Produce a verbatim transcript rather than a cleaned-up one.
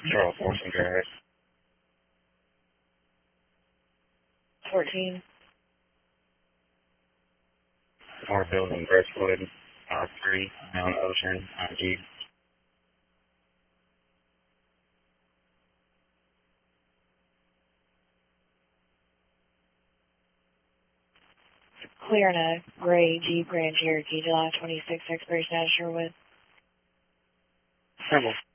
Charles Fortune Drive. fourteen. More building Crestwood, R three, Mount Ocean, I G. Clear in a gray Jeep Grand Cherokee, July twenty-sixth, expiration at Sherwood. Simple.